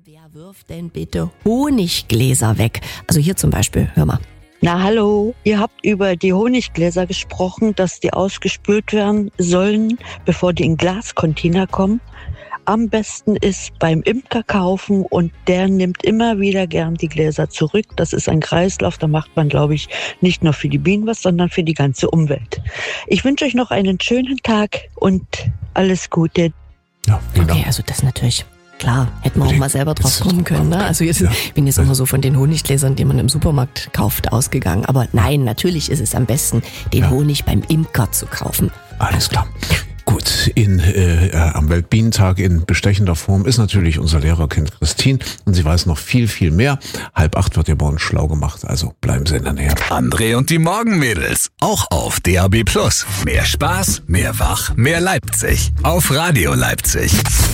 Wer wirft denn bitte Honiggläser weg? Also hier zum Beispiel, hör mal. Na hallo, ihr habt über die Honiggläser gesprochen, dass die ausgespült werden sollen, bevor die in Glascontainer kommen. Am besten ist beim Imker kaufen und der nimmt immer wieder gern die Gläser zurück. Das ist ein Kreislauf, da macht man, glaube ich, nicht nur für die Bienen was, sondern für die ganze Umwelt. Ich wünsche euch noch einen schönen Tag und alles Gute. Ja, genau. Okay, also das natürlich... Klar, hätten wir auch mal selber drauf kommen können. Ne? Also jetzt, ich bin jetzt immer so von den Honiggläsern, die man im Supermarkt kauft, ausgegangen. Aber nein, natürlich ist es am besten, den Honig beim Imker zu kaufen. Alles klar. Gut, am Weltbienentag in bestechender Form ist natürlich unser Lehrerkind Christine und sie weiß noch viel, viel mehr. 7:30 wird ihr bei uns schlau gemacht, also bleiben Sie in der Nähe. André und die Morgenmädels, auch auf DAB+. Mehr Spaß, mehr Wach, mehr Leipzig. Auf Radio Leipzig.